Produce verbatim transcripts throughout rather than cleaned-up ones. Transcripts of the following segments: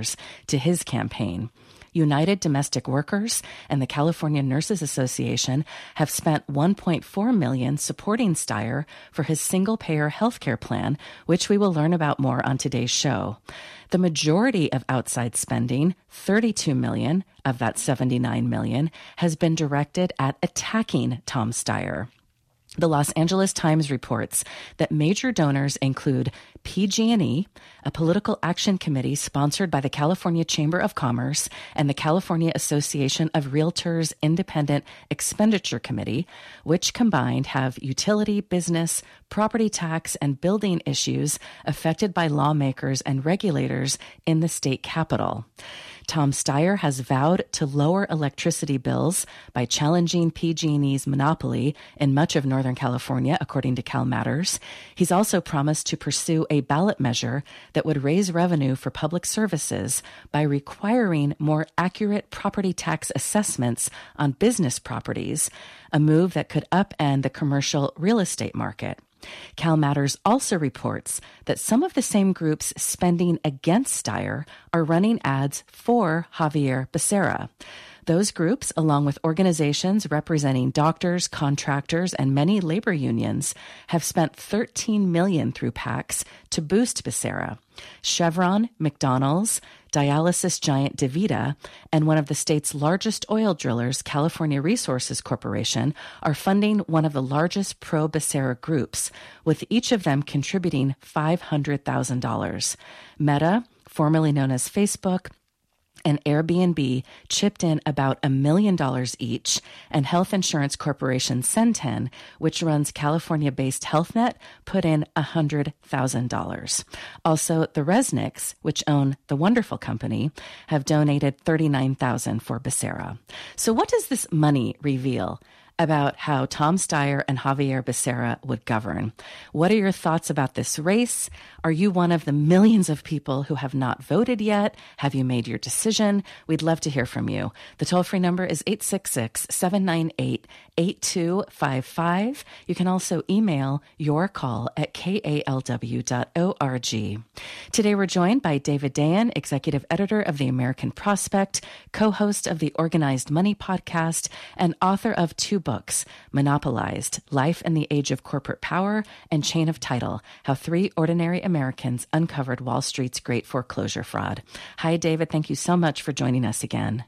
dollars to his campaign. United Domestic Workers and the California Nurses Association have spent one point four million dollars supporting Steyer for his single-payer healthcare plan, which we will learn about more on today's show. The majority of outside spending, thirty-two million dollars of that seventy-nine million dollars, has been directed at attacking Tom Steyer. The Los Angeles Times reports that major donors include P G and E, a political action committee sponsored by the California Chamber of Commerce and the California Association of Realtors Independent Expenditure Committee, which combined have utility, business, property tax, and building issues affected by lawmakers and regulators in the state capital. Tom Steyer has vowed to lower electricity bills by challenging P G and E's monopoly in much of Northern California, according to Cal Matters. He's also promised to pursue a ballot measure that would raise revenue for public services by requiring more accurate property tax assessments on business properties, a move that could upend the commercial real estate market. Cal Matters also reports that some of the same groups spending against Steyer are running ads for Xavier Becerra. Those groups, along with organizations representing doctors, contractors, and many labor unions, have spent thirteen million dollars through PACs to boost Becerra. Chevron, McDonald's, dialysis giant DaVita, and one of the state's largest oil drillers, California Resources Corporation, are funding one of the largest pro-Becerra groups, with each of them contributing five hundred thousand dollars. Meta, formerly known as Facebook, and Airbnb chipped in about a million dollars each, and health insurance corporation Centene, which runs California-based HealthNet, put in one hundred thousand dollars. Also, the Resnicks, which own the Wonderful Company, have donated thirty-nine thousand dollars for Becerra. So what does this money reveal about how Tom Steyer and Xavier Becerra would govern? What are your thoughts about this race? Are you one of the millions of people who have not voted yet? Have you made your decision? We'd love to hear from you. The toll-free number is eight six six, seven nine eight, eight two five five. You can also email your call at k a l w dot org. Today we're joined by David Dayen, executive editor of the American Prospect, co-host of the Organized Money podcast, and author of two books, Monopolized, Life in the Age of Corporate Power, and Chain of Title, How Three Ordinary Americans Uncovered Wall Street's Great Foreclosure Fraud. Hi, David. Thank you so much for joining us again.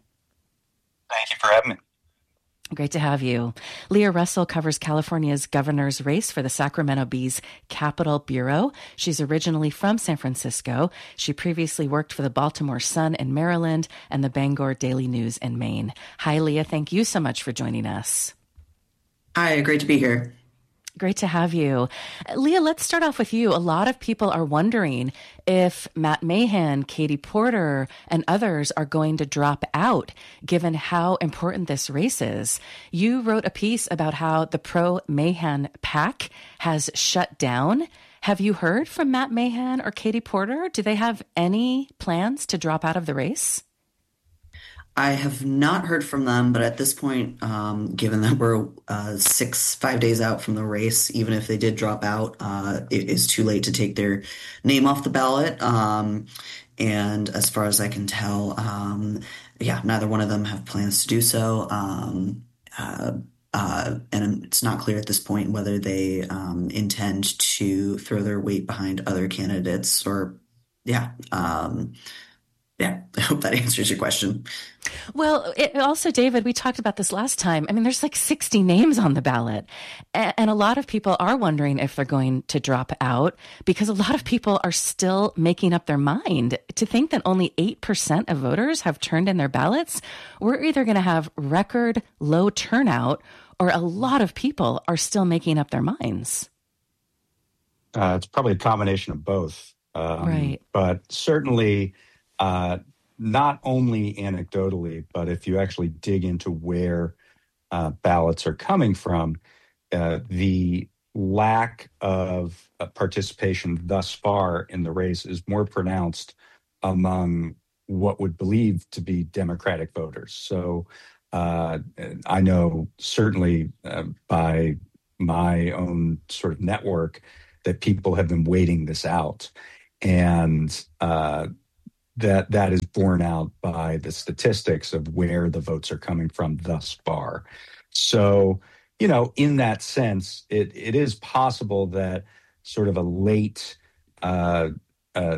Thank you for having me. Great to have you. Leah Russell covers California's governor's race for the Sacramento Bee's Capital Bureau. She's originally from San Francisco. She previously worked for the Baltimore Sun in Maryland and the Bangor Daily News in Maine. Hi, Leah. Thank you so much for joining us. Hi, great to be here. Great to have you. Leah, let's start off with you. A lot of people are wondering if Matt Mahan, Katie Porter, and others are going to drop out, given how important this race is. You wrote a piece about how the pro-Mahan PAC has shut down. Have you heard from Matt Mahan or Katie Porter? Do they have any plans to drop out of the race? I have not heard from them, but at this point, um, given that we're uh, six, five days out from the race, even if they did drop out, uh, it is too late to take their name off the ballot. Um, and as far as I can tell, um, yeah, neither one of them have plans to do so. Um, uh, uh, and it's not clear at this point whether they um, intend to throw their weight behind other candidates or, yeah, um, Yeah, I hope that answers your question. Well, it, also, David, we talked about this last time. I mean, there's like sixty names on the ballot. And, and a lot of people are wondering if they're going to drop out because a lot of people are still making up their mind. To think that only eight percent of voters have turned in their ballots, we're either going to have record low turnout or a lot of people are still making up their minds. Uh, it's probably a combination of both. Um, right. But certainly... Uh, not only anecdotally, but if you actually dig into where uh, ballots are coming from, uh, the lack of uh, participation thus far in the race is more pronounced among what would believe to be Democratic voters. So uh, I know certainly uh, by my own sort of network that people have been waiting this out. And uh that that is borne out by the statistics of where the votes are coming from thus far. So, you know, in that sense, it it is possible that sort of a late uh, uh,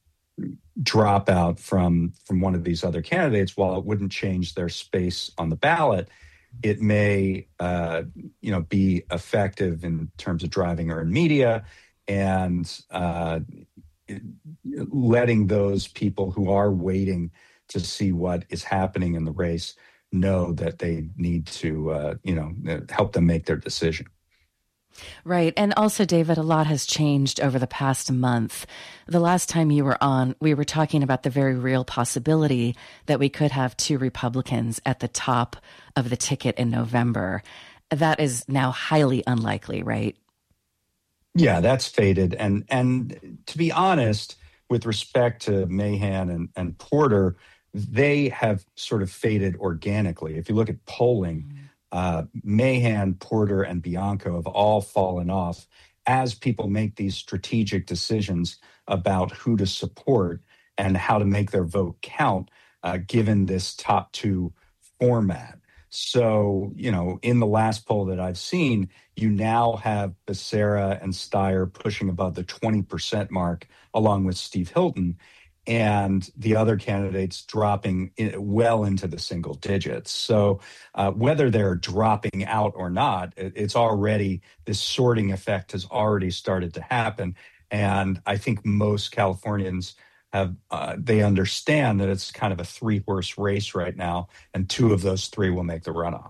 dropout from from one of these other candidates, while it wouldn't change their space on the ballot, it may uh, you know be effective in terms of driving earned media and uh, letting those people who are waiting to see what is happening in the race know that they need to uh, you know help them make their decision. Right. And also, David, a lot has changed over the past month. The last time you were on, we were talking about the very real possibility that we could have two Republicans at the top of the ticket in November. That is now highly unlikely, right? Yeah, that's faded. And and to be honest, with respect to Mahan and, and Porter, they have sort of faded organically. If you look at polling, mm-hmm. Uh, Mahan, Porter, and Bianco have all fallen off as people make these strategic decisions about who to support and how to make their vote count, uh, given this top two format. So, you know, in the last poll that I've seen, you now have Becerra and Steyer pushing above the twenty percent mark, along with Steve Hilton, and the other candidates dropping in, well into the single digits. So uh, whether they're dropping out or not, it, it's already, this sorting effect has already started to happen. And I think most Californians have, uh, they understand that it's kind of a three-horse race right now, and two of those three will make the runoff.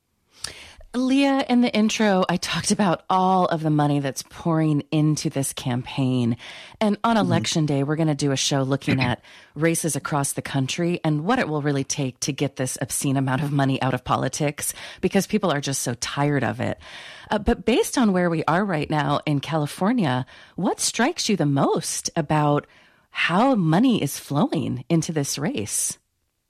Leah, in the intro, I talked about all of the money that's pouring into this campaign. And on election mm-hmm. day, we're going to do a show looking at races across the country and what it will really take to get this obscene amount of money out of politics, because people are just so tired of it. Uh, but based on where we are right now in California, what strikes you the most about how money is flowing into this race?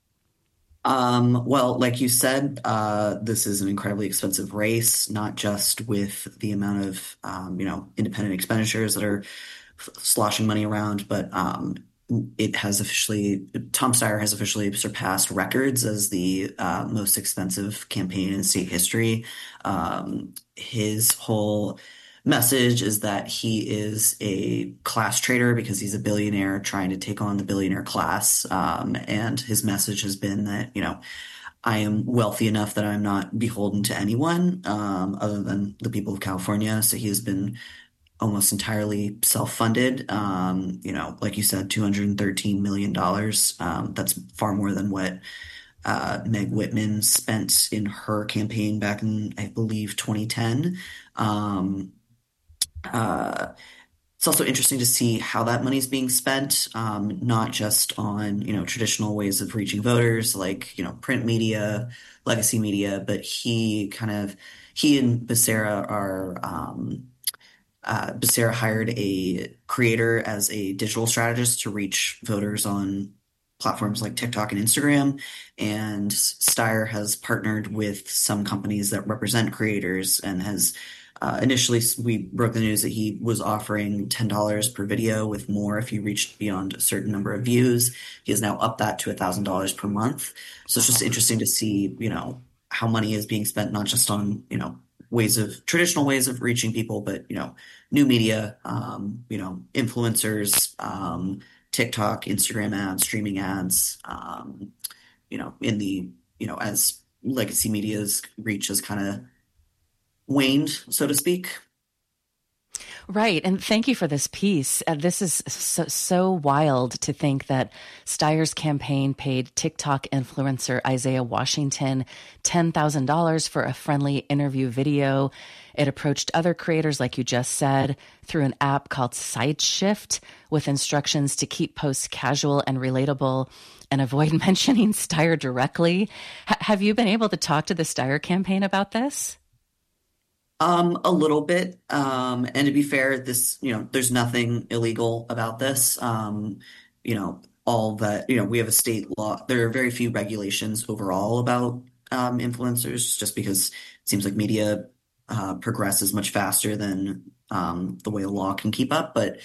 Um, well, like you said, uh, this is an incredibly expensive race, not just with the amount of, um, you know, independent expenditures that are f- sloshing money around, but um, it has officially, Tom Steyer has officially surpassed records as the uh, most expensive campaign in state history. Um, his whole message is that he is a class traitor because he's a billionaire trying to take on the billionaire class. Um, and his message has been that, you know, I am wealthy enough that I'm not beholden to anyone um, other than the people of California. So he has been almost entirely self-funded. Um, you know, like you said, two hundred thirteen million dollars. Um, that's far more than what uh, Meg Whitman spent in her campaign back in, I believe, twenty ten. Um, Uh, it's also interesting to see how that money is being spent, um, not just on, you know, traditional ways of reaching voters like, you know, print media, legacy media, but he kind of, he and Becerra are, um, uh, Becerra hired a creator as a digital strategist to reach voters on platforms like TikTok and Instagram. And Steyer has partnered with some companies that represent creators and has Uh, initially, we broke the news that he was offering ten dollars per video with more if you reached beyond a certain number of views. He has now upped that to one thousand dollars per month. So it's just interesting to see, you know, how money is being spent, not just on, you know, ways of traditional ways of reaching people, but, you know, new media, um, you know, influencers, um, TikTok, Instagram ads, streaming ads, um, you know, in the, you know, as legacy media's reach has kind of waned, so to speak. Right. And thank you for this piece. Uh, this is so, so wild to think that Steyer's campaign paid TikTok influencer Isaiah Washington ten thousand dollars for a friendly interview video. It approached other creators, like you just said, through an app called SideShift with instructions to keep posts casual and relatable and avoid mentioning Steyer directly. H- have you been able to talk to the Steyer campaign about this? Um, a little bit. Um, and to be fair, this, you know, there's nothing illegal about this. Um, you know, all that, you know, we have a state law. There are very few regulations overall about um, influencers, just because it seems like media uh, progresses much faster than um, the way a law can keep up. But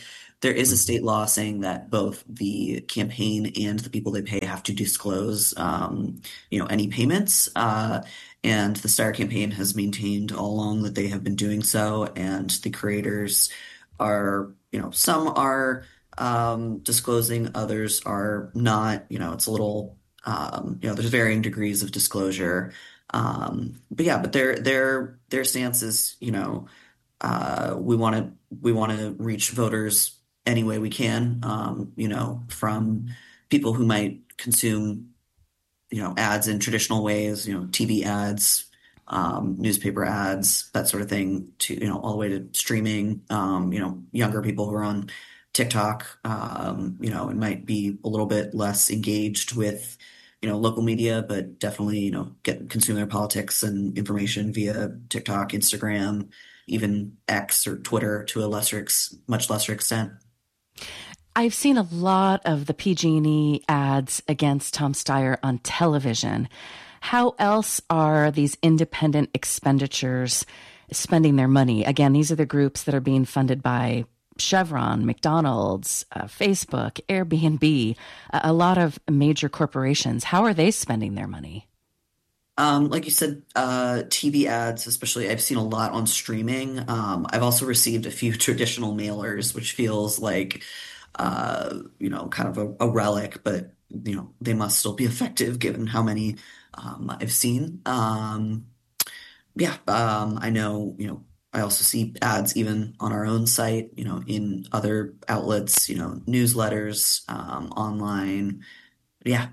there is a Mhm. state law saying that both the campaign and the people they pay have to disclose, um, you know, any payments. Uh, and the Steyer campaign has maintained all along that they have been doing so. And the creators are, you know, some are um, disclosing, others are not. You know, it's a little, um, you know, there's varying degrees of disclosure. Um, but yeah, but their their their stance is, you know, uh, we want to we want to reach voters any way we can, um, you know, from people who might consume, you know, ads in traditional ways, you know, T V ads, um, newspaper ads, that sort of thing, to, you know, all the way to streaming, um, you know, younger people who are on TikTok, um, you know, and might be a little bit less engaged with, you know, local media, but definitely, you know, get consume their politics and information via TikTok, Instagram, even X or Twitter to a lesser, ex much lesser extent. I've seen a lot of the P G and E ads against Tom Steyer on television. How else are these independent expenditures spending their money? Again, these are the groups that are being funded by Chevron, McDonald's, uh, Facebook, Airbnb, a, a lot of major corporations. How are they spending their money? Um, like you said, uh, T V ads, especially, I've seen a lot on streaming. Um, I've also received a few traditional mailers, which feels like, uh, you know, kind of a, a relic, but, you know, they must still be effective given how many um, I've seen. Um, yeah, um, I know, you know, I also see ads even on our own site, you know, in other outlets, you know, newsletters, um, online. Yeah.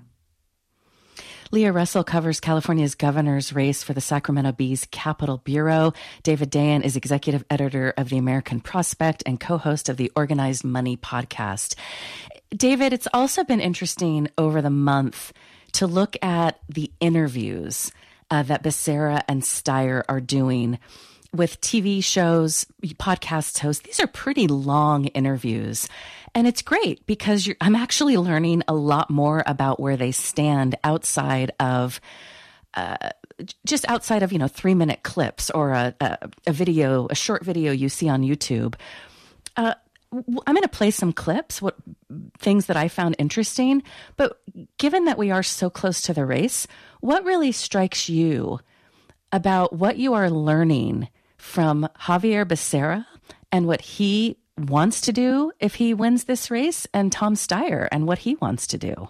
Leah Russell covers California's governor's race for the Sacramento Bee's Capital Bureau. David Dayen is executive editor of the American Prospect and co-host of the Organized Money podcast. David, it's also been interesting over the month to look at the interviews uh, that Becerra and Steyer are doing with T V shows, podcast hosts. These are pretty long interviews. And it's great because you're, I'm actually learning a lot more about where they stand outside of, uh, just outside of, you know, three minute clips or a, a, a video, a short video you see on YouTube. Uh, I'm going to play some clips, what things that I found interesting. But given that we are so close to the race, what really strikes you about what you are learning from Javier Becerra and what he wants to do if he wins this race, and Tom Steyer and what he wants to do?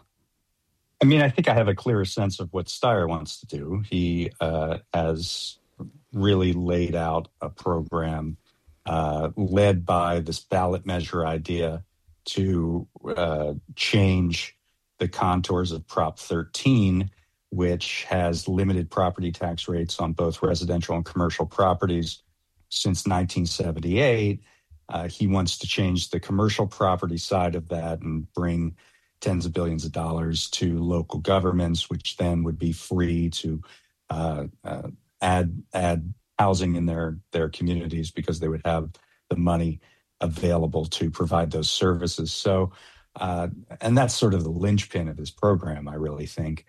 I mean, I think I have a clearer sense of what Steyer wants to do. He uh, has really laid out a program uh, led by this ballot measure idea to uh, change the contours of Prop thirteen, which has limited property tax rates on both residential and commercial properties since nineteen seventy-eight. Uh, he wants to change the commercial property side of that and bring tens of billions of dollars to local governments, which then would be free to uh, uh, add add housing in their their communities because they would have the money available to provide those services. So, uh, and that's sort of the linchpin of his program, I really think.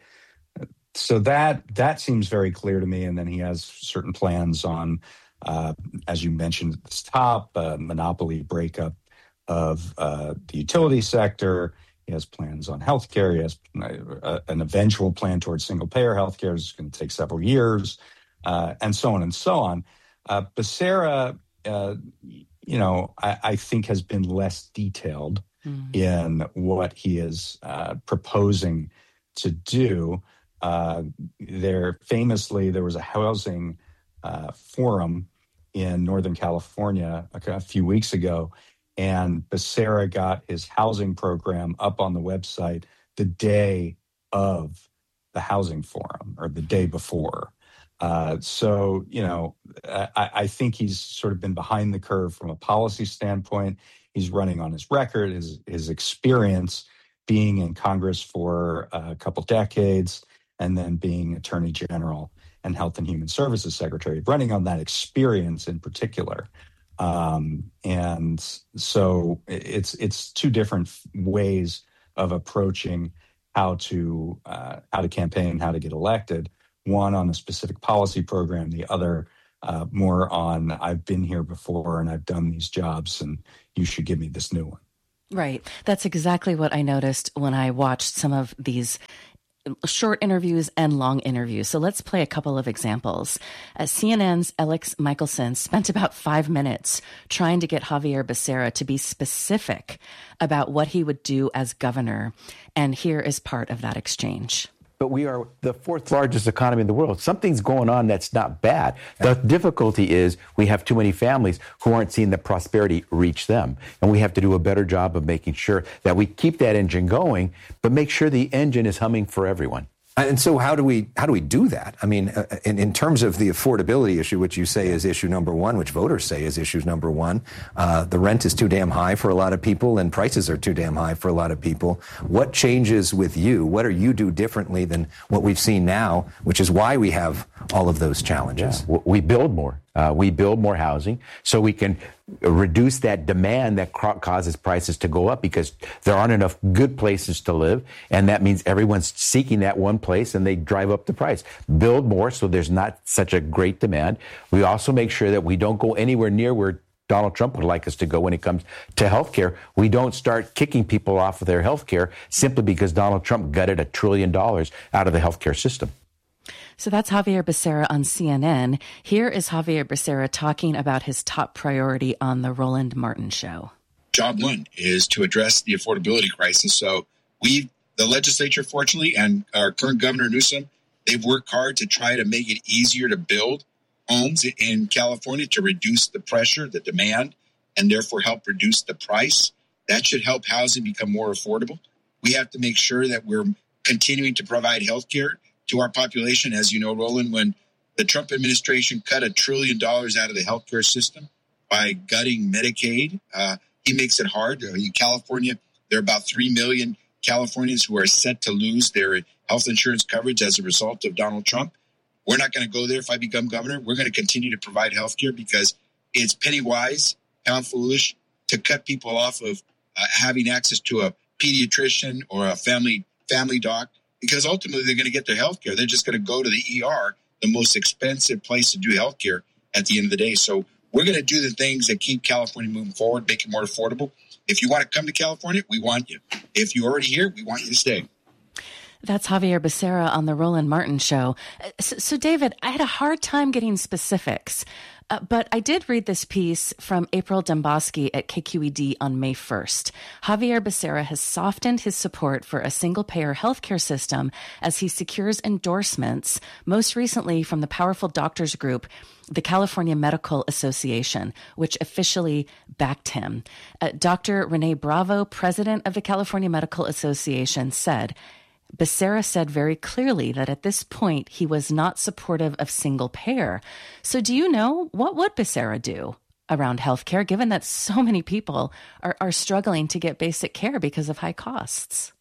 So that that seems very clear to me. And then he has certain plans on, uh, as you mentioned at the top, uh, monopoly breakup of uh, the utility sector. He has plans on healthcare. He has uh, an eventual plan towards single-payer healthcare. It's going to take several years, uh, and so on and so on. Uh, Becerra, uh, you know, I, I think has been less detailed mm. in what he is uh, proposing to do. Uh, there famously, there was a housing uh, forum in Northern California a, a few weeks ago, and Becerra got his housing program up on the website the day of the housing forum or the day before. Uh, so, you know, I, I think he's sort of been behind the curve from a policy standpoint. He's running on his record, his, his experience being in Congress for a couple decades, and then being Attorney General and Health and Human Services Secretary, running on that experience in particular. Um, and so it's it's two different ways of approaching how to uh, how to campaign, how to get elected. One on a specific policy program, the other uh, more on I've been here before and I've done these jobs, and you should give me this new one. Right. That's exactly what I noticed when I watched some of these short interviews and long interviews. So let's play a couple of examples. Uh, C N N's Alex Michelson spent about five minutes trying to get Xavier Becerra to be specific about what he would do as governor. And here is part of that exchange. But we are the fourth largest economy in the world. Something's going on that's not bad. The difficulty is we have too many families who aren't seeing the prosperity reach them. And we have to do a better job of making sure that we keep that engine going, but make sure the engine is humming for everyone. And so how do we how do we do that? I mean, uh, in, in terms of the affordability issue, which you say is issue number one, which voters say is issue number one, uh, the rent is too damn high for a lot of people and prices are too damn high for a lot of people. What changes with you? What are you do differently than what we've seen now, which is why we have all of those challenges? Yeah. We build more. Uh, we build more housing so we can reduce that demand that causes prices to go up because there aren't enough good places to live. And that means everyone's seeking that one place and they drive up the price. Build more so there's not such a great demand. We also make sure that we don't go anywhere near where Donald Trump would like us to go when it comes to health care. We don't start kicking people off of their health care simply because Donald Trump gutted a trillion dollars out of the health care system. So that's Xavier Becerra on C N N. Here is Xavier Becerra talking about his top priority on the Roland Martin Show. Job one is to address the affordability crisis. So we, the legislature, fortunately, and our current Governor Newsom, they've worked hard to try to make it easier to build homes in California to reduce the pressure, the demand, and therefore help reduce the price. That should help housing become more affordable. We have to make sure that we're continuing to provide health care to our population. As you know, Roland, when the Trump administration cut a trillion dollars out of the healthcare system by gutting Medicaid, uh, he makes it hard. In California, there are about three million Californians who are set to lose their health insurance coverage as a result of Donald Trump. We're not going to go there if I become governor. We're going to continue to provide health care because it's penny wise, pound foolish to cut people off of uh, having access to a pediatrician or a family family doc. Because ultimately they're going to get their health care. They're just going to go to the E R, the most expensive place to do health care at the end of the day. So we're going to do the things that keep California moving forward, make it more affordable. If you want to come to California, we want you. If you're already here, we want you to stay. That's Xavier Becerra on the Roland Martin Show. So, so David, I had a hard time getting specifics. Uh, but I did read this piece from April Dembosky at K Q E D on May first. Xavier Becerra has softened his support for a single-payer healthcare system as he secures endorsements, most recently from the powerful doctors group, the California Medical Association, which officially backed him. Uh, Doctor Renee Bravo, president of the California Medical Association, said, Becerra said very clearly that at this point he was not supportive of single payer. So do you know, what would Becerra do around healthcare, given that so many people are, are struggling to get basic care because of high costs?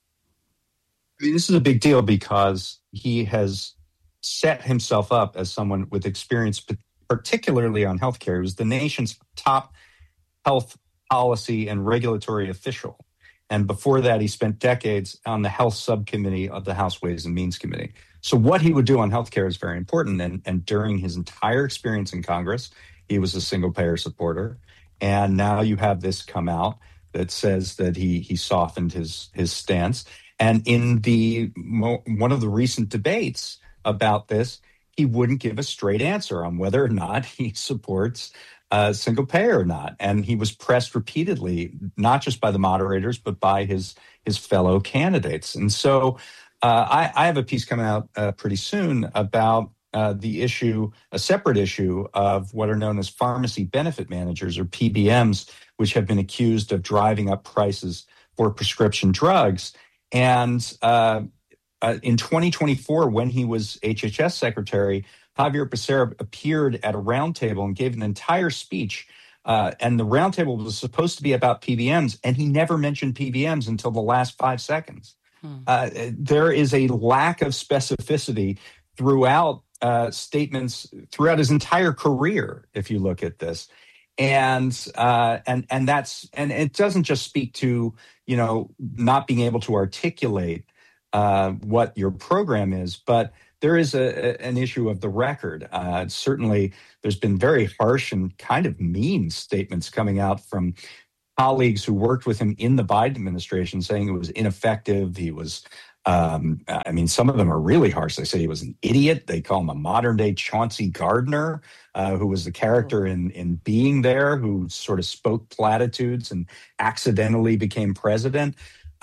I mean, this is a big deal because he has set himself up as someone with experience, particularly on healthcare. He was the nation's top health policy and regulatory official. And before that, he spent decades on the health subcommittee of the House Ways and Means Committee. So what he would do on healthcare is very important. And, and during his entire experience in Congress, he was a single-payer supporter. And now you have this come out that says that he he softened his his stance. And in the one of the recent debates about this, he wouldn't give a straight answer on whether or not he supports Uh, single payer or not. And he was pressed repeatedly, not just by the moderators, but by his his fellow candidates. And so uh, I, I have a piece coming out uh, pretty soon about uh, the issue, a separate issue of what are known as pharmacy benefit managers, or P B Ms, which have been accused of driving up prices for prescription drugs. And uh, uh, in twenty twenty-four, when he was H H S secretary, Xavier Becerra appeared at a roundtable and gave an entire speech. Uh, and the roundtable was supposed to be about P B Ms, and he never mentioned P B Ms until the last five seconds. Hmm. Uh, there is a lack of specificity throughout uh, statements throughout his entire career, if you look at this. And uh, and and that's and it doesn't just speak to, you know, not being able to articulate uh, what your program is, but there is a, a, an issue of the record. Uh, certainly, there's been very harsh and kind of mean statements coming out from colleagues who worked with him in the Biden administration saying it was ineffective. He was, um, I mean, some of them are really harsh. They say he was an idiot. They call him a modern day Chauncey Gardner, uh, who was the character in, in Being There, who sort of spoke platitudes and accidentally became president.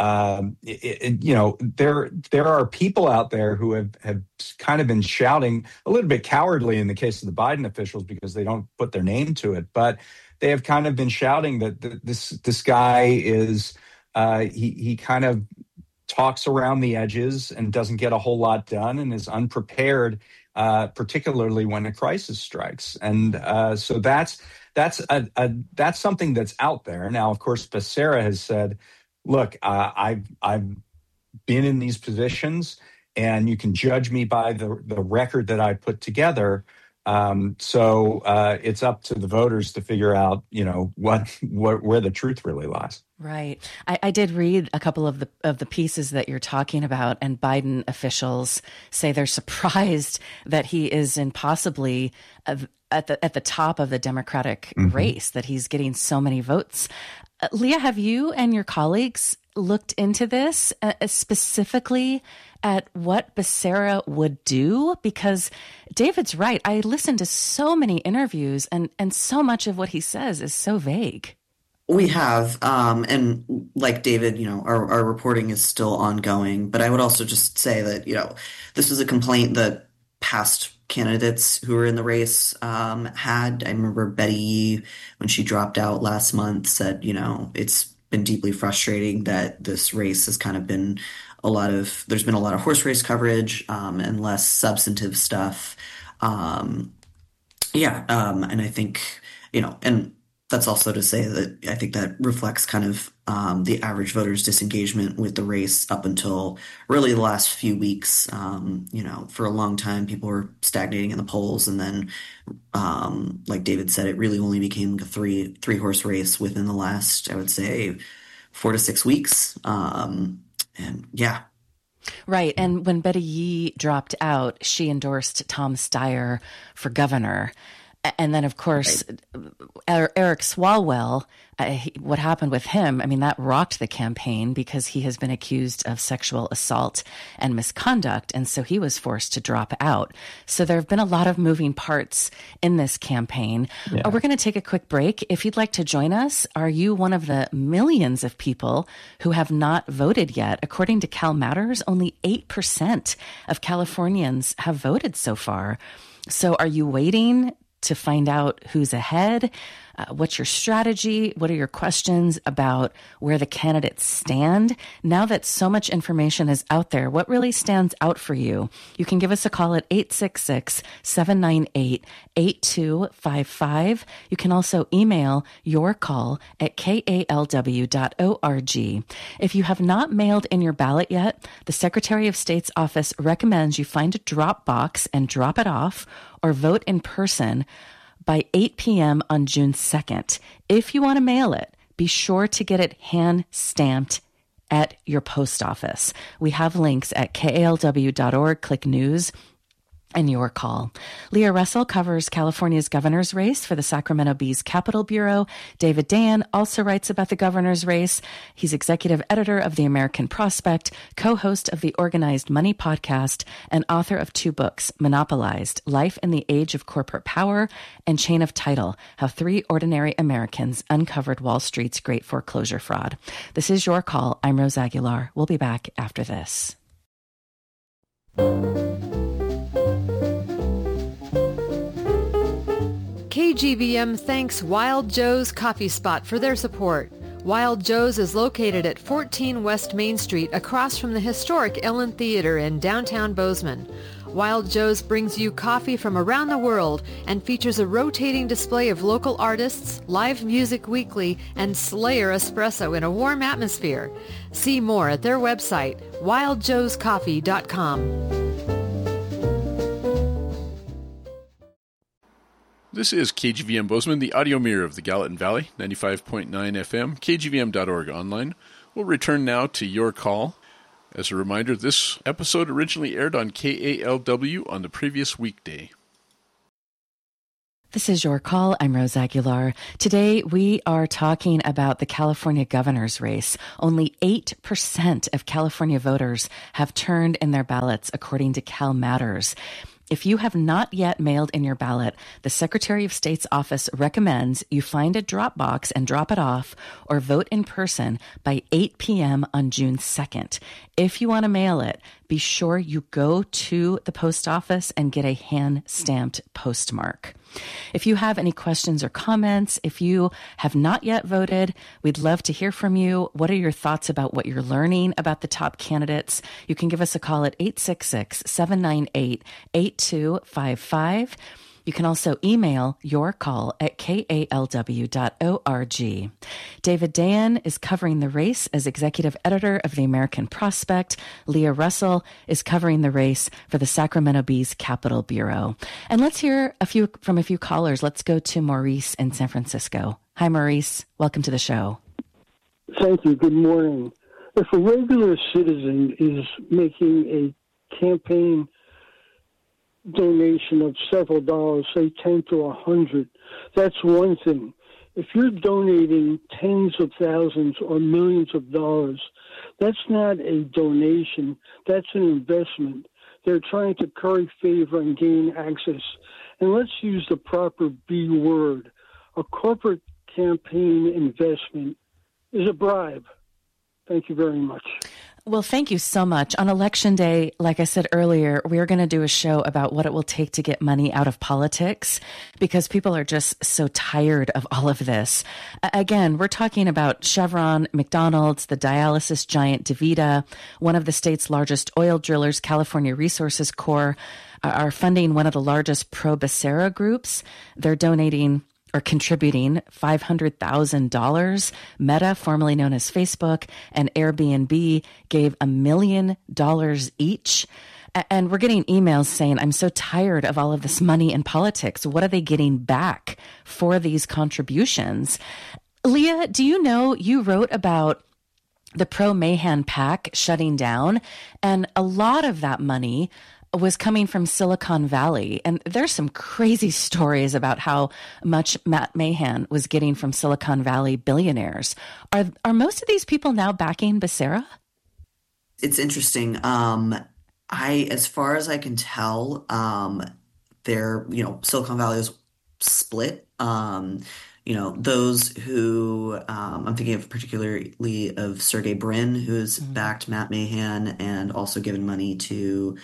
Um, it, it, you know, there there are people out there who have, have kind of been shouting a little bit cowardly in the case of the Biden officials because they don't put their name to it, but they have kind of been shouting that th- this this guy is uh, he he kind of talks around the edges and doesn't get a whole lot done and is unprepared, uh, particularly when a crisis strikes. And uh, so that's that's a, a that's something that's out there now. Of course, Becerra has said, "Look, uh, I've I've been in these positions, and you can judge me by the the record that I put together." Um, so uh, it's up to the voters to figure out, you know, what, what where the truth really lies. Right. I, I did read a couple of the of the pieces that you're talking about, and Biden officials say they're surprised that he is in possibly uh, at the at the top of the Democratic mm-hmm. race, that he's getting so many votes. Uh, Leah, have you and your colleagues looked into this uh, specifically at what Becerra would do? Because David's right. I listened to so many interviews, and, and so much of what he says is so vague. We have, um, and like David, you know, our, our reporting is still ongoing. But I would also just say that, you know, this was a complaint that past candidates who were in the race um, had. I remember Betty Yee, when she dropped out last month, said, you know, it's been deeply frustrating that this race has kind of been a lot of, there's been a lot of horse race coverage um, and less substantive stuff. Um, yeah. Um, and I think, you know, and that's also to say that I think that reflects kind of um, the average voter's disengagement with the race up until really the last few weeks. Um, you know, for a long time, people were stagnating in the polls. And then, um, like David said, it really only became a three, three horse race within the last, I would say, four to six weeks. Um, and yeah. Right. And when Betty Yee dropped out, she endorsed Tom Steyer for governor. And then, of course, right. Eric Swalwell, uh, he, what happened with him, I mean, that rocked the campaign because he has been accused of sexual assault and misconduct. And so he was forced to drop out. So there have been a lot of moving parts in this campaign. Yeah. Uh, we're going to take a quick break. If you'd like to join us, are you one of the millions of people who have not voted yet? According to Cal Matters, only eight percent of Californians have voted so far. So are you waiting to find out who's ahead? Uh, what's your strategy? What are your questions about where the candidates stand? Now that so much information is out there, what really stands out for you? You can give us a call at eight six six, seven nine eight, eight two five five. You can also email your call at k a l w dot org. If you have not mailed in your ballot yet, the Secretary of State's office recommends you find a drop box and drop it off, or vote in person by eight p.m. on June second. If you want to mail it, be sure to get it hand-stamped at your post office. We have links at k a l w dot org. Click News and your call. Leah Russell covers California's governor's race for the Sacramento Bee's Capital Bureau. David Dayen also writes about the governor's race. He's executive editor of the American Prospect, co-host of the Organized Money podcast, and author of two books, Monopolized, Life in the Age of Corporate Power, and Chain of Title, How Three Ordinary Americans Uncovered Wall Street's Great Foreclosure Fraud. This is Your Call. I'm Rose Aguilar. We'll be back after this. K G V M thanks Wild Joe's Coffee Spot for their support. Wild Joe's is located at fourteen West Main Street across from the historic Ellen Theater in downtown Bozeman. Wild Joe's brings you coffee from around the world and features a rotating display of local artists, live music weekly, and Slayer espresso in a warm atmosphere. See more at their website, wild joes coffee dot com. This is K G V M Bozeman, the audio mirror of the Gallatin Valley, ninety-five point nine F M, K G V M dot org online. We'll return now to Your Call. As a reminder, this episode originally aired on K A L W on the previous weekday. This is Your Call. I'm Rose Aguilar. Today, we are talking about the California governor's race. Only eight percent of California voters have turned in their ballots, according to Cal Matters. If you have not yet mailed in your ballot, the Secretary of State's office recommends you find a drop box and drop it off or vote in person by eight p.m. on June second. If you want to mail it, be sure you go to the post office and get a hand-stamped postmark. If you have any questions or comments, if you have not yet voted, we'd love to hear from you. What are your thoughts about what you're learning about the top candidates? You can give us a call at eight six six, seven nine eight, eight two five five. You can also email your call at k a l w dot org. David Dayen is covering the race as executive editor of the American Prospect. Leah Russell is covering the race for the Sacramento Bee's Capital Bureau. And let's hear a few from a few callers. Let's go to Maurice in San Francisco. Hi, Maurice. Welcome to the show. Thank you. Good morning. If a regular citizen is making a campaign donation of several dollars, say ten to a hundred, that's one thing. If you're donating tens of thousands or millions of dollars, that's not a donation, that's an investment. They're trying to curry favor and gain access. And let's use the proper B word. A corporate campaign investment is a bribe. Thank you very much. Well, thank you so much. On Election Day, like I said earlier, we're going to do a show about what it will take to get money out of politics because people are just so tired of all of this. Again, we're talking about Chevron, McDonald's, the dialysis giant DaVita, one of the state's largest oil drillers, California Resources Corp, are funding one of the largest pro-Becerra groups. They're donating or contributing five hundred thousand dollars. Meta, formerly known as Facebook, and Airbnb gave a million dollars each. And we're getting emails saying, I'm so tired of all of this money in politics. What are they getting back for these contributions? Leah, do you know you wrote about the pro-Mahan PAC shutting down, and a lot of that money was coming from Silicon Valley. And there's some crazy stories about how much Matt Mahan was getting from Silicon Valley billionaires. Are are most of these people now backing Becerra? It's interesting. Um, I, as far as I can tell, um, they're, you know, Silicon Valley is split. Um, you know, those who, um, I'm thinking of particularly of Sergey Brin, who has mm-hmm. backed Matt Mahan and also given money to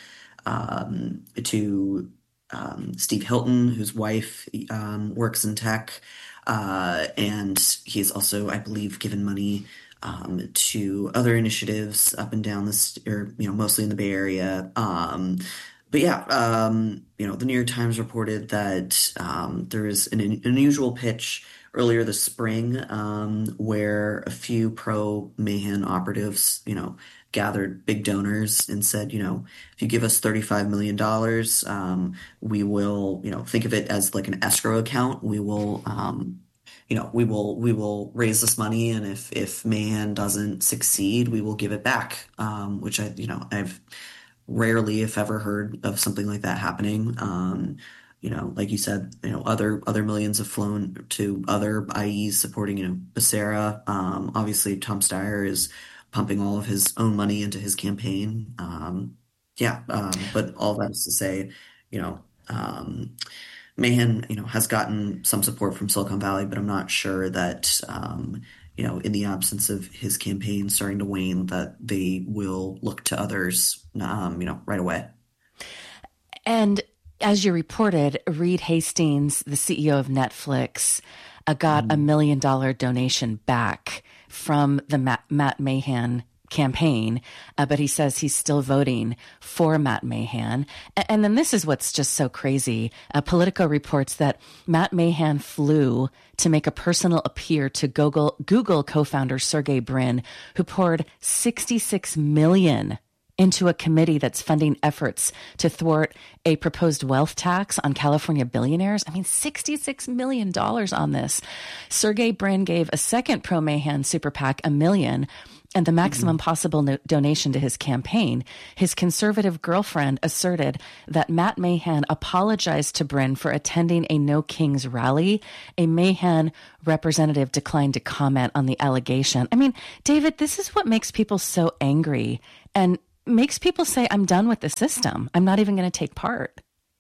Um, to um, Steve Hilton, whose wife um, works in tech, uh, and he's also, I believe, given money um, to other initiatives up and down this, or you know, mostly in the Bay Area. Um, but yeah, um, you know, the New York Times reported that um, there is an, an unusual pitch earlier this spring um, where a few pro-Mahan operatives, you know, gathered big donors and said, you know, if you give us thirty-five million dollars, um, we will, you know, think of it as like an escrow account. We will, um, you know, we will, we will raise this money. And if, if Mahan doesn't succeed, we will give it back. Um, which I, you know, I've rarely, if ever, heard of something like that happening. Um, you know, like you said, you know, other, other millions have flown to other I Es supporting, you know, Becerra. Um, obviously Tom Steyer is pumping all of his own money into his campaign. Um, yeah, um, but all that is to say, you know, um, Mahan, you know, has gotten some support from Silicon Valley, but I'm not sure that, um, you know, in the absence of his campaign starting to wane, that they will look to others, um, you know, right away. And as you reported, Reed Hastings, the C E O of Netflix, uh, got mm. a million dollar donation back from the Matt, Matt Mahan campaign, uh, but he says he's still voting for Matt Mahan. And, and then this is what's just so crazy. Uh, Politico reports that Matt Mahan flew to make a personal appeal to Google, Google co-founder Sergey Brin, who poured sixty-six million dollars into a committee that's funding efforts to thwart a proposed wealth tax on California billionaires. I mean, sixty-six million dollars on this. Sergey Brin gave a second pro-Mahan super PAC a million and the maximum possible no- donation to his campaign, his conservative girlfriend asserted that Matt Mahan apologized to Brin for attending a No Kings rally. A Mahan representative declined to comment on the allegation. I mean, David, this is what makes people so angry and makes people say, I'm done with the system. I'm not even going to take part.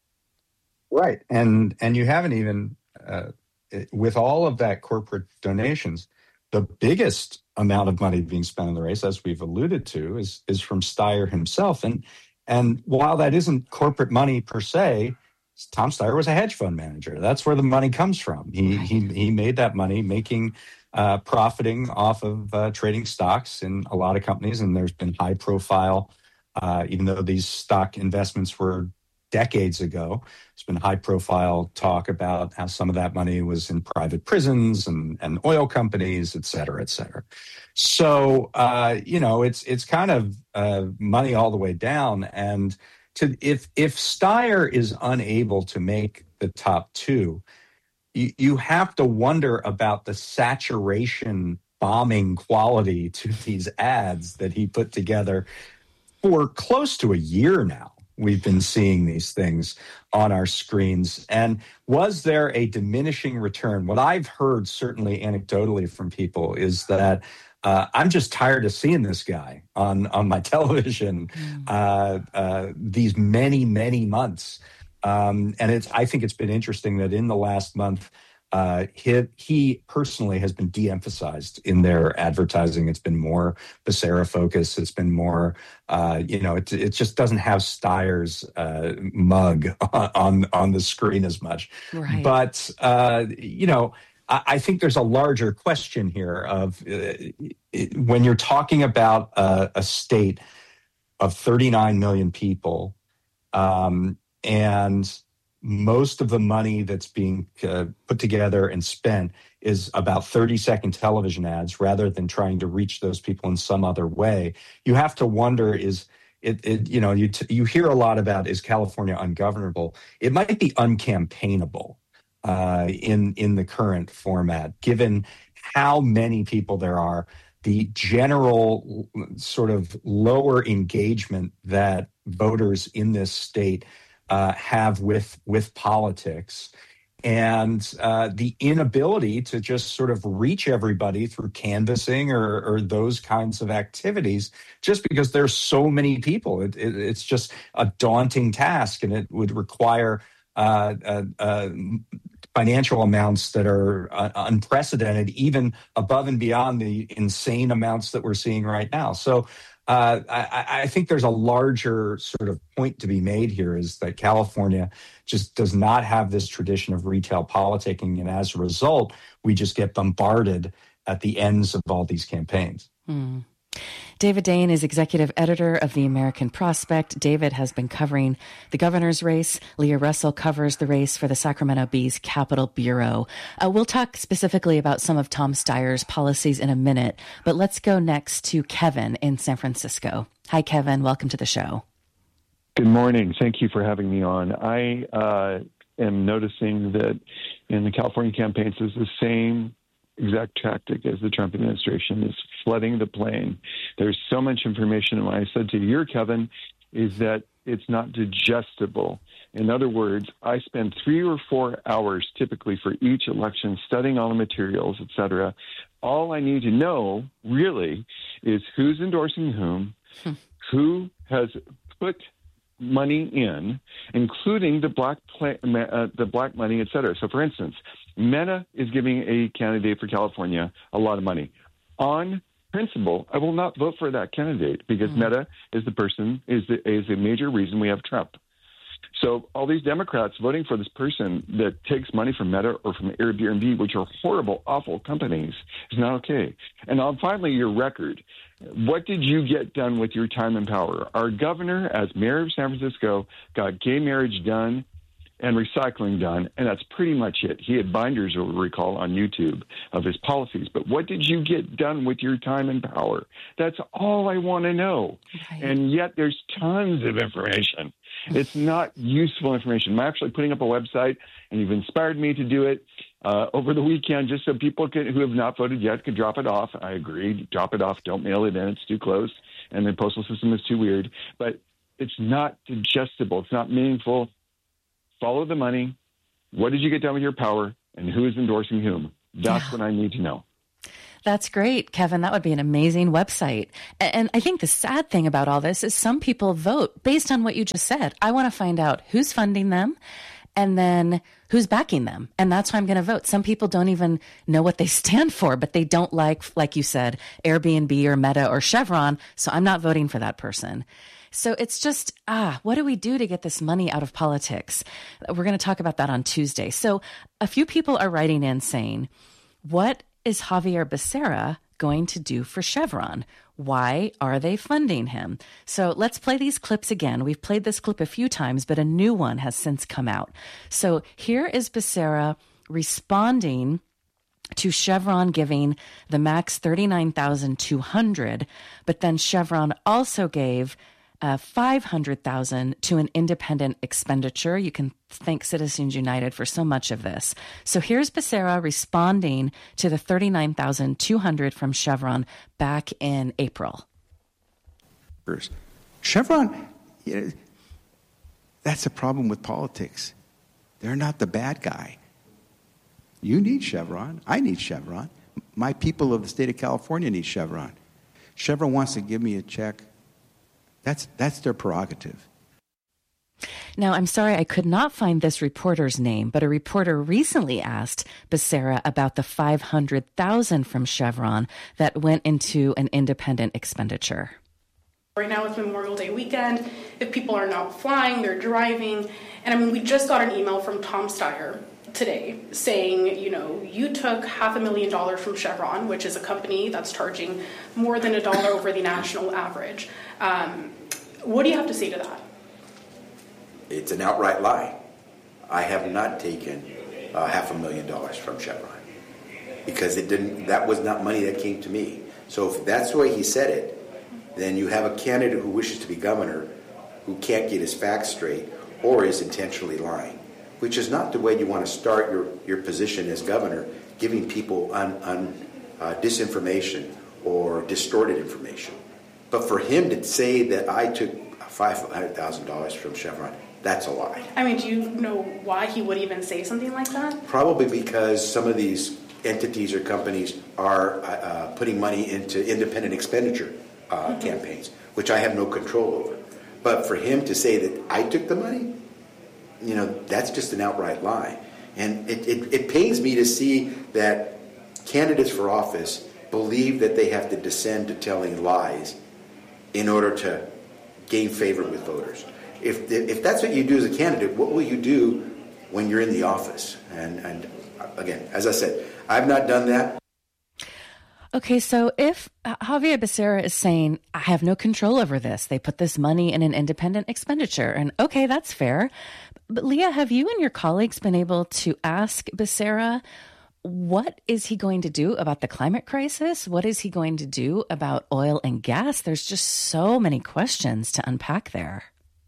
Right. And and you haven't even, uh, with all of that corporate donations, the biggest amount of money being spent in the race, as we've alluded to, is is from Steyer himself. And and while that isn't corporate money per se, Tom Steyer was a hedge fund manager. That's where the money comes from. He right. he he made that money making uh, profiting off of uh, trading stocks in a lot of companies. And there's been high profile, uh, even though these stock investments were decades ago, there's been high profile talk about how some of that money was in private prisons and, and oil companies, et cetera, et cetera. So, uh, you know, it's it's kind of uh, money all the way down. And to if if Steyer is unable to make the top two, you, you have to wonder about the saturation bombing quality to these ads that he put together for close to a year now. We've been seeing these things on our screens. And was there a diminishing return? What I've heard, certainly anecdotally from people, is that uh, I'm just tired of seeing this guy on, on my television mm. uh, uh, these many, many months. Um, and it's I think it's been interesting that in the last month, Uh, he, he personally has been de-emphasized in their advertising. It's been more Becerra focus. It's been more, uh, you know, it, it just doesn't have Steyer's uh, mug on on the screen as much. Right. But, uh, you know, I, I think there's a larger question here of uh, it, when you're talking about uh, a state of thirty-nine million people um, and most of the money that's being uh, put together and spent is about thirty second television ads rather than trying to reach those people in some other way. You have to wonder, is it, it you know, you, t- you hear a lot about, is California ungovernable? It might be uncampaignable uh, in, in the current format, given how many people there are, the general sort of lower engagement that voters in this state Uh, have with with politics, and uh, the inability to just sort of reach everybody through canvassing or, or those kinds of activities, just because there's so many people. It, it, it's just a daunting task, and it would require uh, uh, uh, financial amounts that are uh, unprecedented, even above and beyond the insane amounts that we're seeing right now. So Uh, I, I think there's a larger sort of point to be made here, is that California just does not have this tradition of retail politicking. And as a result, we just get bombarded at the ends of all these campaigns. Hmm. David Dayen is executive editor of The American Prospect. David has been covering the governor's race. Leah Russell covers the race for the Sacramento Bee's Capital Bureau. Uh, we'll talk specifically about some of Tom Steyer's policies in a minute, but let's go next to Kevin in San Francisco. Hi, Kevin. Welcome to the show. Good morning. Thank you for having me on. I uh, am noticing that in the California campaigns, it's the same exact tactic as the Trump administration, is flooding the plain. There's so much information. And what I said to you, Kevin, is that it's not digestible. In other words, I spend three or four hours typically for each election studying all the materials, et cetera. All I need to know really is who's endorsing whom, hmm. who has put money in, including the black play, uh, the black money, et cetera. So, for instance, Meta is giving a candidate for California a lot of money. On principle, I will not vote for that candidate because mm. Meta is the person, is the, is a major reason we have Trump. So all these Democrats voting for this person that takes money from Meta or from Airbnb, which are horrible, awful companies, is not okay. And on finally, your record. What did you get done with your time and power? Our governor, as mayor of San Francisco, got gay marriage done and recycling done, and that's pretty much it. He had binders, you'll recall, on YouTube of his policies. But what did you get done with your time and power? That's all I want to know. Right. And yet there's tons of information. It's not useful information. I'm actually putting up a website, and you've inspired me to do it uh, over the weekend just so people can, who have not voted yet can drop it off. I agree. Drop it off. Don't mail it in. It's too close, and the postal system is too weird. But it's not digestible. It's not meaningful. Follow the money. What did you get done with your power, and who is endorsing whom? That's what I need to know. That's great, Kevin. That would be an amazing website. And I think the sad thing about all this is some people vote based on what you just said. I want to find out who's funding them and then who's backing them. And that's why I'm going to vote. Some people don't even know what they stand for, but they don't like, like you said, Airbnb or Meta or Chevron. So I'm not voting for that person. So it's just, ah, what do we do to get this money out of politics? We're going to talk about that on Tuesday. So a few people are writing in saying, what is Xavier Becerra going to do for Chevron? Why are they funding him? So let's play these clips again. We've played this clip a few times, but a new one has since come out. So here is Becerra responding to Chevron giving the max thirty-nine thousand two hundred dollars, but then Chevron also gave Uh, five hundred thousand dollars to an independent expenditure. You can thank Citizens United for so much of this. So here's Becerra responding to the thirty-nine thousand two hundred dollars from Chevron back in April. Chevron, you know, that's a problem with politics. They're not the bad guy. You need Chevron. I need Chevron. My people of the state of California need Chevron. Chevron wants to give me a check. That's that's their prerogative. Now, I'm sorry I could not find this reporter's name, but a reporter recently asked Becerra about the five hundred thousand dollars from Chevron that went into an independent expenditure. Right now it's Memorial Day weekend. If people are not flying, they're driving. And I mean, we just got an email from Tom Steyer today saying, you know, you took half a million dollars from Chevron, which is a company that's charging more than a dollar over the national average. Um, what do you have to say to that? It's an outright lie. I have not taken uh, half a million dollars from Chevron because it didn't. That was not money that came to me. So if that's the way he said it, then you have a candidate who wishes to be governor who can't get his facts straight or is intentionally lying, which is not the way you want to start your, your position as governor, giving people un, un, uh, disinformation or distorted information. But for him to say that I took five hundred thousand dollars from Chevron, that's a lie. I mean, do you know why he would even say something like that? Probably because some of these entities or companies are uh, putting money into independent expenditure uh, mm-hmm. campaigns, which I have no control over. But for him to say that I took the money, you know, that's just an outright lie. And it, it, it pains me to see that candidates for office believe that they have to descend to telling lies in order to gain favor with voters. If if that's what you do as a candidate, what will you do when you're in the office? And, and again, as I said, I've not done that. Okay, so if Xavier Becerra is saying, I have no control over this, they put this money in an independent expenditure, and okay, that's fair. But Leah, have you and your colleagues been able to ask Becerra, what is he going to do about the climate crisis? What is he going to do about oil and gas? There's just so many questions to unpack there.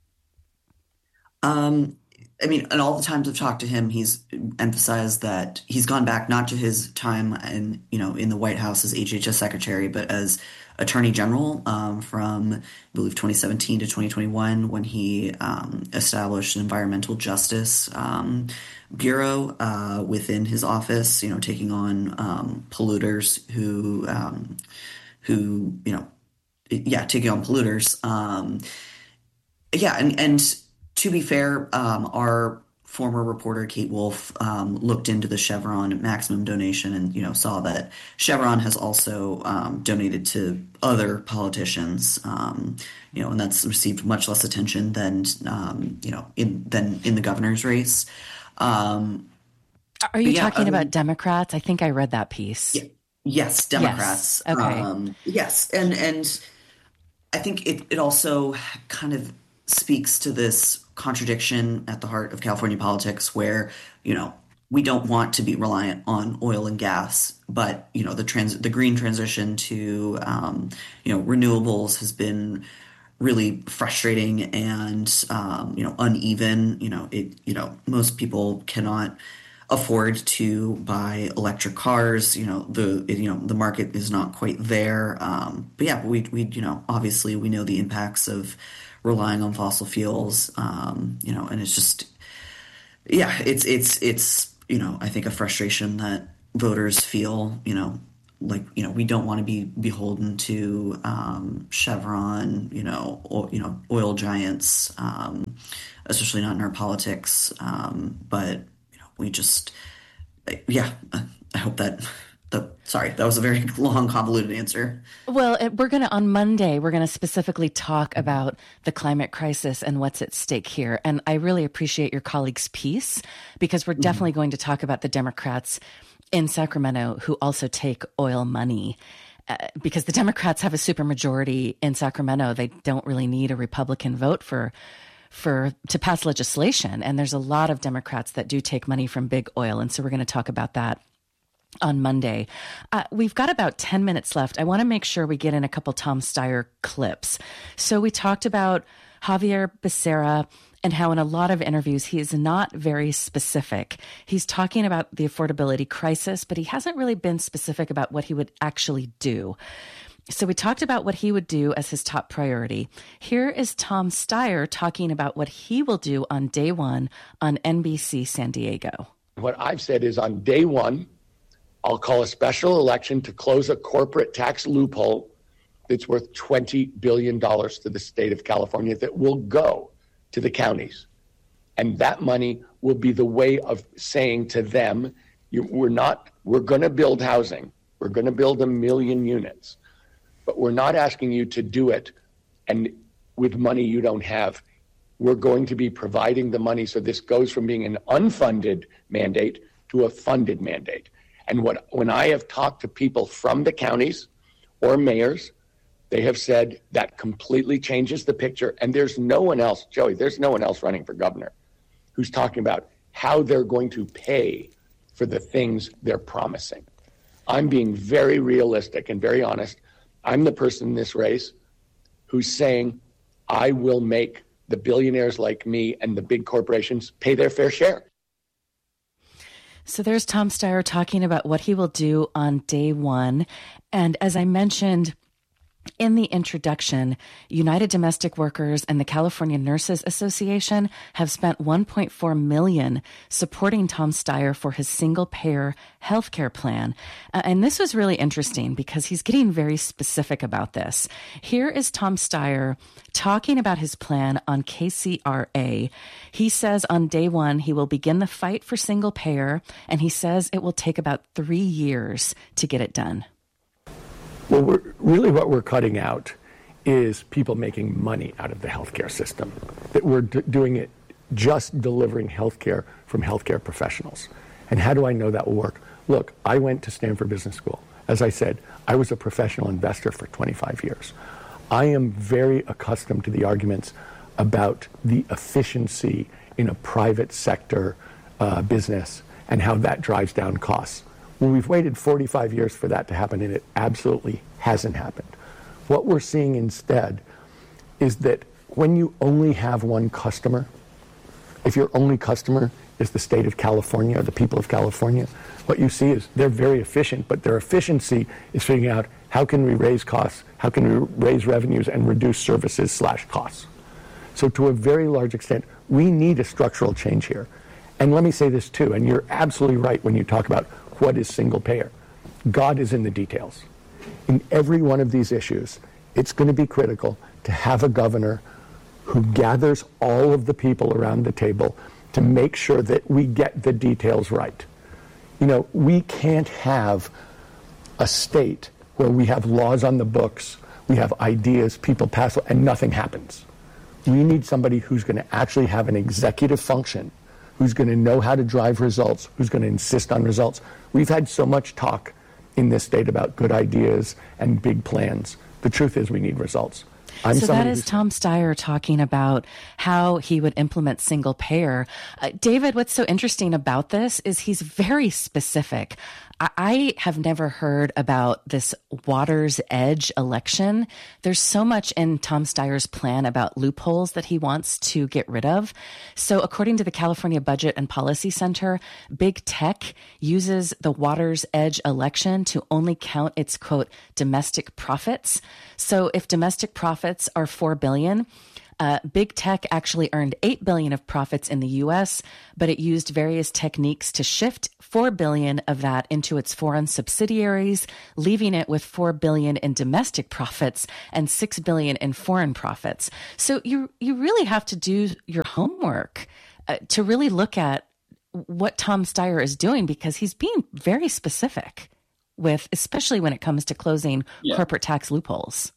Um, I mean, and all the times I've talked to him, he's emphasized that he's gone back not to his time in, you know, in the White House as H H S secretary, but as Attorney General um, from, I believe, twenty seventeen to twenty twenty-one, when he um, established an environmental justice um, bureau uh, within his office, you know, taking on um, polluters who, um, who, you know, yeah, taking on polluters. Um, yeah, and, and to be fair, um, our former reporter Kate Wolf um, looked into the Chevron maximum donation and, you know, saw that Chevron has also um, donated to other politicians, um, you know, and that's received much less attention than, um, you know, in than in the governor's race. Um, Are you yeah, talking um, about Democrats? I think I read that piece. Yeah, yes, Democrats. Yes. Okay. Um, yes, and and I think it it also kind of speaks to this contradiction at the heart of California politics where, you know, we don't want to be reliant on oil and gas, but, you know, the trans the green transition to, um, you know, renewables has been really frustrating and, um, you know, uneven. You know, it, you know, most people cannot afford to buy electric cars. You know, the, it, you know, the market is not quite there. Um, but yeah, we, we, you know, obviously we know the impacts of relying on fossil fuels, um, you know, and it's just, yeah, it's, it's, it's, you know, I think a frustration that voters feel, you know, like, you know, we don't want to be beholden to um, Chevron, you know, or, you know, oil giants, um, especially not in our politics. Um, but, you know, we just, yeah, I hope that, the, sorry, that was a very long, convoluted answer. Well, we're going to, on Monday, we're going to specifically talk about the climate crisis and what's at stake here. And I really appreciate your colleague's piece, because we're mm-hmm. definitely going to talk about the Democrats in Sacramento who also take oil money, uh, because the Democrats have a supermajority in Sacramento. They don't really need a Republican vote for for to pass legislation. And there's a lot of Democrats that do take money from big oil. And so we're going to talk about that on Monday. Uh, we've got about ten minutes left. I want to make sure we get in a couple Tom Steyer clips. So we talked about Xavier Becerra and how in a lot of interviews, he is not very specific. He's talking about the affordability crisis, but he hasn't really been specific about what he would actually do. So we talked about what he would do as his top priority. Here is Tom Steyer talking about what he will do on day one on N B C San Diego. What I've said is on day one, I'll call a special election to close a corporate tax loophole that's worth twenty billion dollars to the state of California that will go to the counties. And that money will be the way of saying to them, you, we're not, we're going to build housing. We're going to build a million units, but we're not asking you to do it and with money you don't have. We're going to be providing the money. So this goes from being an unfunded mandate to a funded mandate. And what when I have talked to people from the counties or mayors, they have said that completely changes the picture. And there's no one else, Joey, there's no one else running for governor who's talking about how they're going to pay for the things they're promising. I'm being very realistic and very honest. I'm the person in this race who's saying, I will make the billionaires like me and the big corporations pay their fair share. So there's Tom Steyer talking about what he will do on day one. And as I mentioned in the introduction, United Domestic Workers and the California Nurses Association have spent one point four million dollars supporting Tom Steyer for his single-payer healthcare plan. Uh, and this was really interesting because he's getting very specific about this. Here is Tom Steyer talking about his plan on K C R A. He says on day one, he will begin the fight for single-payer, and he says it will take about three years to get it done. Well, we're, really what we're cutting out is people making money out of the healthcare system. That we're d- doing it just delivering healthcare from healthcare professionals. And how do I know that will work? Look, I went to Stanford Business School. As I said, I was a professional investor for twenty-five years. I am very accustomed to the arguments about the efficiency in a private sector uh, business and how that drives down costs. Well, we've waited forty-five years for that to happen, and it absolutely hasn't happened. What we're seeing instead is that when you only have one customer, if your only customer is the state of California or the people of California, what you see is they're very efficient, but their efficiency is figuring out how can we raise costs, how can we raise revenues and reduce services slash costs. So to a very large extent, we need a structural change here. And let me say this too, and you're absolutely right when you talk about what is single payer. God is in the details. In every one of these issues, it's going to be critical to have a governor who gathers all of the people around the table to make sure that we get the details right. You know, we can't have a state where we have laws on the books, we have ideas, people pass, and nothing happens. We need somebody who's going to actually have an executive function, who's going to know how to drive results, who's going to insist on results. We've had so much talk in this state about good ideas and big plans. The truth is we need results. I'm so that is Tom Steyer talking about how he would implement single payer. Uh, David, what's so interesting about this is he's very specific. I, I have never heard about this Water's Edge election. There's so much in Tom Steyer's plan about loopholes that he wants to get rid of. So according to the California Budget and Policy Center, big tech uses the Water's Edge election to only count its, quote, domestic profits. So if domestic profits are four billion dollars, Uh, big tech actually earned eight billion dollars of profits in the U S, but it used various techniques to shift four billion dollars of that into its foreign subsidiaries, leaving it with four billion dollars in domestic profits and six billion dollars in foreign profits. So you you really have to do your homework uh, to really look at what Tom Steyer is doing, because he's being very specific with, especially when it comes to closing Yeah. corporate tax loopholes.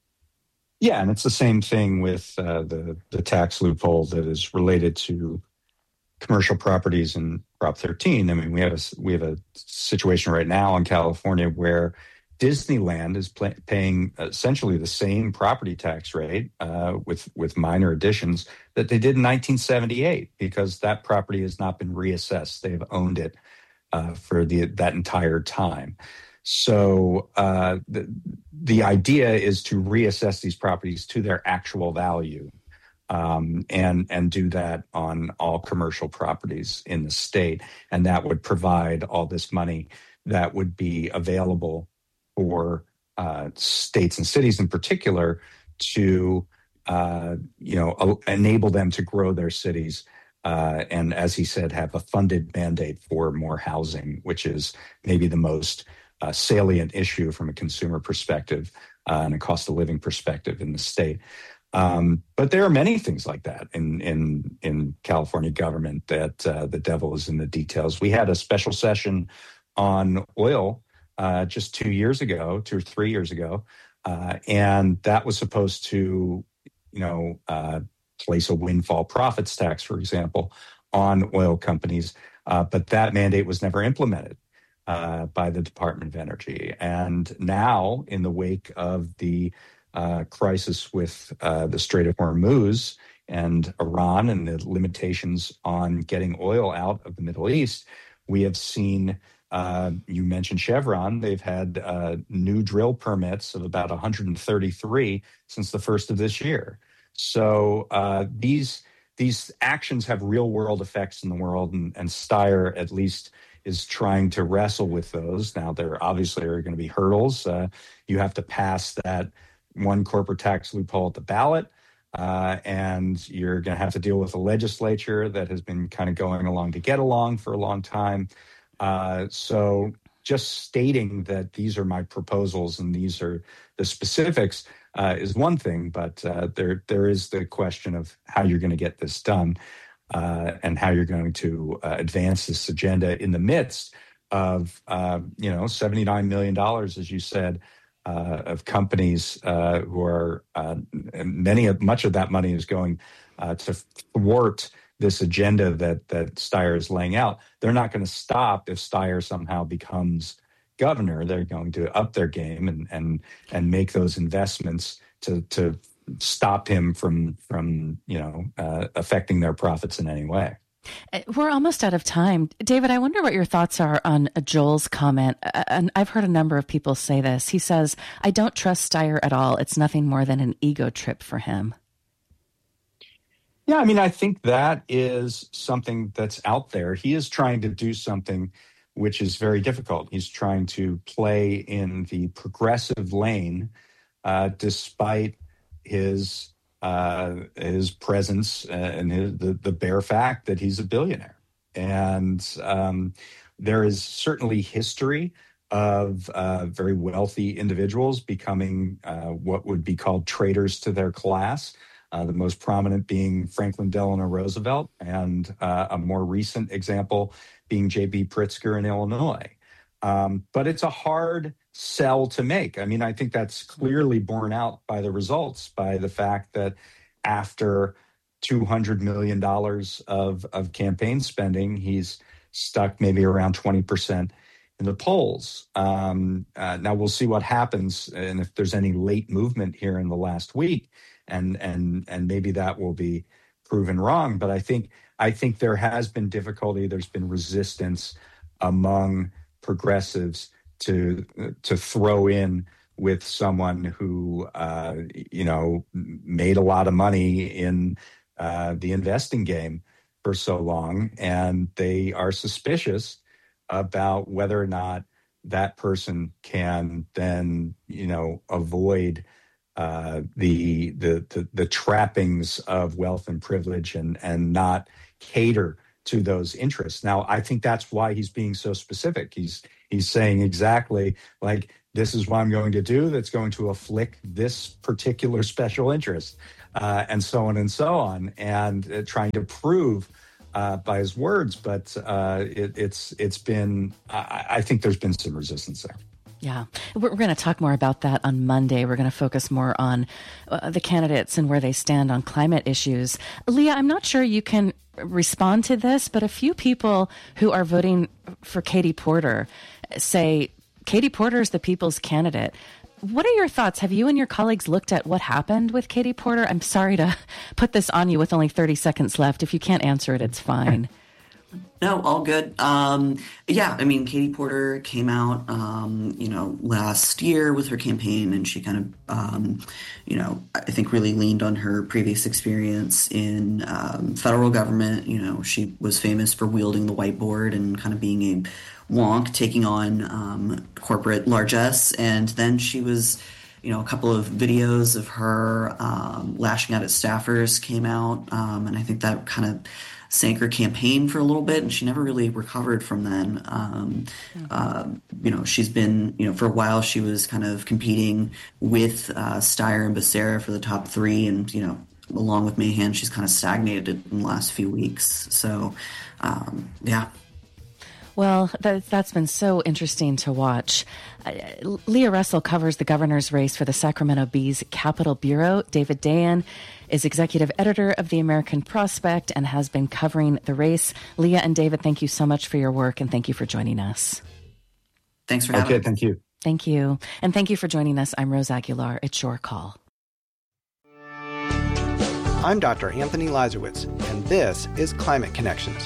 Yeah, and it's the same thing with uh, the the tax loophole that is related to commercial properties in Prop thirteen. I mean, we have a we have a situation right now in California where Disneyland is pay, paying essentially the same property tax rate uh, with with minor additions that they did in nineteen seventy-eight, because that property has not been reassessed. They have owned it uh, for the that entire time. So uh, the, the idea is to reassess these properties to their actual value, um, and and do that on all commercial properties in the state, and that would provide all this money that would be available for uh, states and cities in particular to uh, you know enable them to grow their cities. Uh, and as he said, have a funded mandate for more housing, which is maybe the most Uh, salient issue from a consumer perspective uh, and a cost of living perspective in the state. Um, but there are many things like that in in, in California government that uh, the devil is in the details. We had a special session on oil uh, just two years ago, two or three years ago, uh, and that was supposed to, you know, uh, place a windfall profits tax, for example, on oil companies, uh, but that mandate was never implemented Uh, by the Department of Energy. And now, in the wake of the uh, crisis with uh, the Strait of Hormuz and Iran and the limitations on getting oil out of the Middle East, we have seen, uh, you mentioned Chevron, they've had uh, new drill permits of about one hundred thirty-three since the first of this year. So uh, these these actions have real world effects in the world, and, and Steyer at least is trying to wrestle with those. Now, there obviously are going to be hurdles. Uh, you have to pass that one corporate tax loophole at the ballot, uh, and you're going to have to deal with a legislature that has been kind of going along to get along for a long time. Uh, so just stating that these are my proposals and these are the specifics uh, is one thing, but uh, there there is the question of how you're going to get this done. Uh, and how you're going to uh, advance this agenda in the midst of, uh, you know, seventy-nine million dollars, as you said, uh, of companies uh, who are, uh, many of, much of that money is going uh, to thwart this agenda that, that Steyer is laying out. They're not going to stop if Steyer somehow becomes governor. They're going to up their game and, and, and make those investments to, to stop him from from you know uh, affecting their profits in any way. We're almost out of time. David, I wonder what your thoughts are on Joel's comment. And I've heard a number of people say this. He says, I don't trust Steyer at all. It's nothing more than an ego trip for him. Yeah, I mean, I think that is something that's out there. He is trying to do something which is very difficult. He's trying to play in the progressive lane uh, despite his uh, his presence and his, the, the bare fact that he's a billionaire. And um, there is certainly history of uh, very wealthy individuals becoming uh, what would be called traitors to their class, uh, the most prominent being Franklin Delano Roosevelt, and uh, a more recent example being J B Pritzker in Illinois. Um, but it's a hard sell to make. I mean, I think that's clearly borne out by the results, by the fact that after two hundred million dollars of, of campaign spending, he's stuck maybe around twenty percent in the polls. Um, uh, now we'll see what happens and if there's any late movement here in the last week, and and and maybe that will be proven wrong. But I think I think there has been difficulty. There's been resistance among progressives to to throw in with someone who uh, you know made a lot of money in uh, the investing game for so long, and they are suspicious about whether or not that person can then you know avoid uh, the, the the the trappings of wealth and privilege and and not cater to those interests. Now, I think that's why he's being so specific. He's he's saying exactly like, this is what I'm going to do that's going to afflict this particular special interest, uh, and so on and so on, and uh, trying to prove uh, by his words. But uh, it, it's it's been, I, I think there's been some resistance there. Yeah, we're, we're going to talk more about that on Monday. We're going to focus more on uh, the candidates and where they stand on climate issues. Leah, I'm not sure you can respond to this, but a few people who are voting for Katie Porter say Katie Porter is the people's candidate. What are your thoughts? Have you and your colleagues looked at what happened with Katie Porter? I'm sorry to put this on you with only thirty seconds left. If you can't answer it, it's fine. No, all good. Um, yeah, I mean, Katie Porter came out, um, you know, last year with her campaign, and she kind of, um, you know, I think really leaned on her previous experience in um, federal government. You know, she was famous for wielding the whiteboard and kind of being a wonk, taking on um, corporate largesse. And then she was, you know, a couple of videos of her um, lashing out at staffers came out, um, and I think that kind of sank her campaign for a little bit, and she never really recovered from then. Um, mm-hmm. uh, you know, she's been, you know, for a while she was kind of competing with uh, Steyer and Becerra for the top three, and, you know, along with Mahan, she's kind of stagnated in the last few weeks. So, um, yeah. Well, that, that's been so interesting to watch. Uh, Leah Russell covers the governor's race for the Sacramento Bee's Capitol Bureau. David Dayan is executive editor of the American Prospect and has been covering the race. Leah and David, thank you so much for your work, and thank you for joining us. Thanks for having me. Okay, thank you. Thank you. And thank you for joining us. I'm Rose Aguilar. It's your call. I'm Doctor Anthony Lazarowitz, and this is Climate Connections.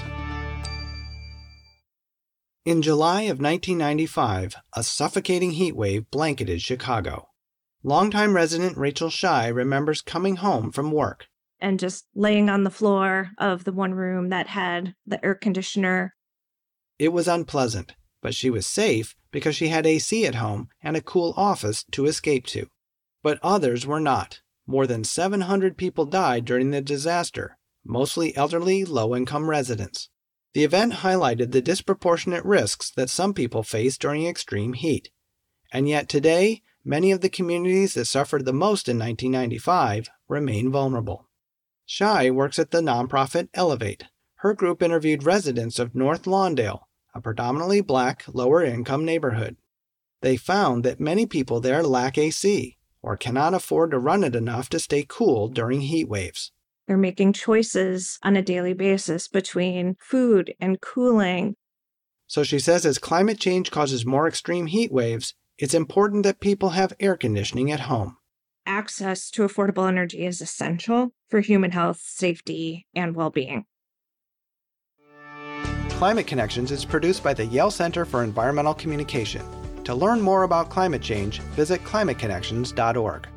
In July of nineteen ninety-five, a suffocating heat wave blanketed Chicago. Longtime resident Rachel Schy remembers coming home from work and just laying on the floor of the one room that had the air conditioner. It was unpleasant, but she was safe because she had A C at home and a cool office to escape to. But others were not. More than seven hundred people died during the disaster, mostly elderly, low-income residents. The event highlighted the disproportionate risks that some people face during extreme heat. And yet today, many of the communities that suffered the most in nineteen ninety-five remain vulnerable. Schy works at the nonprofit Elevate. Her group interviewed residents of North Lawndale, a predominantly black, lower-income neighborhood. They found that many people there lack A C or cannot afford to run it enough to stay cool during heat waves. They're making choices on a daily basis between food and cooling. So she says as climate change causes more extreme heat waves, it's important that people have air conditioning at home. Access to affordable energy is essential for human health, safety, and well-being. Climate Connections is produced by the Yale Center for Environmental Communication. To learn more about climate change, visit climate connections dot org.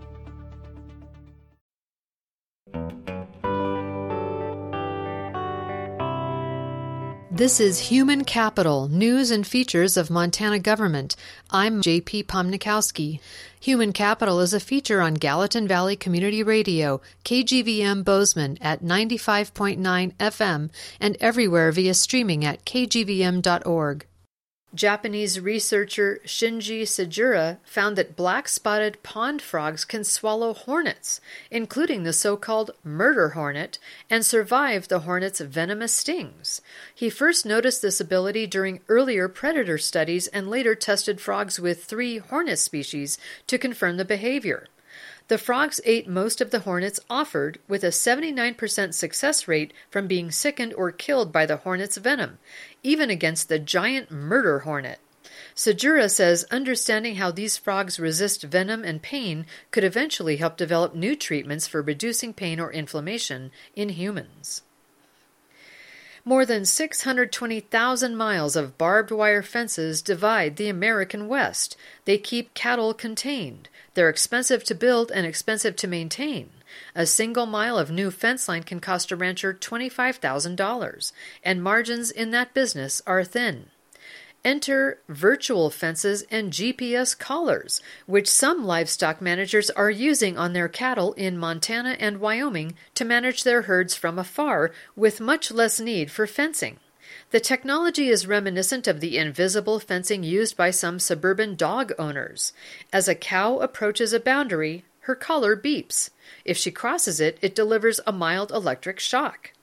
This is Human Capital, News and Features of Montana Government. I'm J P Pomnikowski. Human Capital is a feature on Gallatin Valley Community Radio, K G V M Bozeman at ninety-five point nine F M, and everywhere via streaming at k g v m dot org. Japanese researcher Shinji Sejura found that black-spotted pond frogs can swallow hornets, including the so-called murder hornet, and survive the hornet's venomous stings. He first noticed this ability during earlier predator studies and later tested frogs with three hornet species to confirm the behavior. The frogs ate most of the hornets offered, with a seventy-nine percent success rate from being sickened or killed by the hornet's venom, even against the giant murder hornet. Sejura says understanding how these frogs resist venom and pain could eventually help develop new treatments for reducing pain or inflammation in humans. More than six hundred twenty thousand miles of barbed wire fences divide the American West. They keep cattle contained. They're expensive to build and expensive to maintain. A single mile of new fence line can cost a rancher twenty-five thousand dollars, and margins in that business are thin. Enter virtual fences and G P S collars, which some livestock managers are using on their cattle in Montana and Wyoming to manage their herds from afar with much less need for fencing. The technology is reminiscent of the invisible fencing used by some suburban dog owners. As a cow approaches a boundary, her collar beeps. If she crosses it, it delivers a mild electric shock.